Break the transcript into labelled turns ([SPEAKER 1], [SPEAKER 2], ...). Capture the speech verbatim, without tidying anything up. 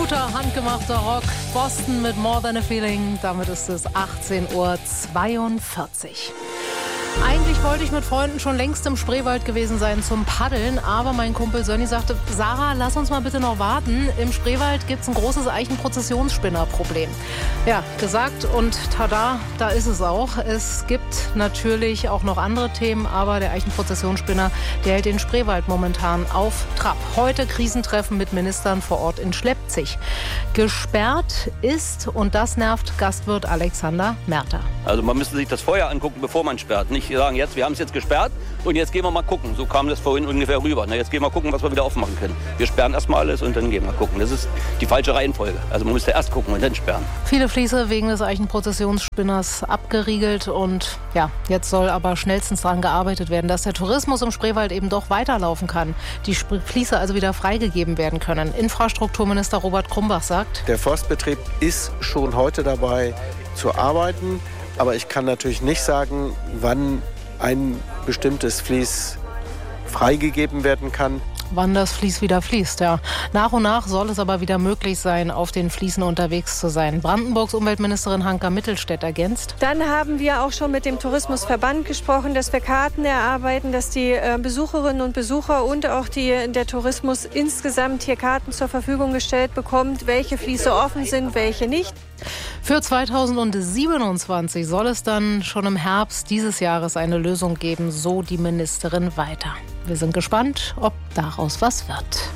[SPEAKER 1] Guter, handgemachter Rock. Boston mit More Than a Feeling. Damit ist es achtzehn Uhr zweiundvierzig. Eigentlich wollte ich mit Freunden schon längst im Spreewald gewesen sein zum Paddeln, aber mein Kumpel Sönni sagte, Sarah, lass uns mal bitte noch warten. Im Spreewald gibt es ein großes Eichenprozessionsspinnerproblem. Ja, gesagt und tada, da ist es auch. Es gibt natürlich auch noch andere Themen, aber der Eichenprozessionsspinner, der hält den Spreewald momentan auf Trab. Heute Krisentreffen mit Ministern vor Ort in Schleppzig. Gesperrt ist, und das nervt Gastwirt Alexander Merter.
[SPEAKER 2] Also man müsste sich das vorher angucken, bevor man sperrt. Nicht sagen, jetzt, wir haben es jetzt gesperrt und jetzt gehen wir mal gucken. So kam das vorhin ungefähr rüber. Na, jetzt gehen wir gucken, was wir wieder aufmachen können. Wir sperren erstmal alles und dann gehen wir gucken. Das ist die falsche Reihenfolge. Also man müsste erst gucken und dann sperren.
[SPEAKER 1] Viele Fließe wegen des Eichenprozessionsspinners abgeriegelt und ja, jetzt soll aber schnellstens daran gearbeitet werden, dass der Tourismus im Spreewald eben doch weiterlaufen kann. Die Fließe also wieder freigegeben werden können. Infrastrukturminister Robert Krumbach sagt,
[SPEAKER 3] der Forstbetrieb ist schon heute dabei zu arbeiten. Aber ich kann natürlich nicht sagen, wann ein bestimmtes Fließ freigegeben werden kann.
[SPEAKER 1] Wann das Fließ wieder fließt, ja. Nach und nach soll es aber wieder möglich sein, auf den Fließen unterwegs zu sein. Brandenburgs Umweltministerin Hanka Mittelstädt ergänzt.
[SPEAKER 4] Dann haben wir auch schon mit dem Tourismusverband gesprochen, dass wir Karten erarbeiten, dass die äh, Besucherinnen und Besucher und auch die, der Tourismus insgesamt hier Karten zur Verfügung gestellt bekommt, welche Fließe offen sind, welche nicht.
[SPEAKER 1] Für zweitausendsiebenundzwanzig soll es dann schon im Herbst dieses Jahres eine Lösung geben, so die Ministerin weiter. Wir sind gespannt, ob daraus was wird.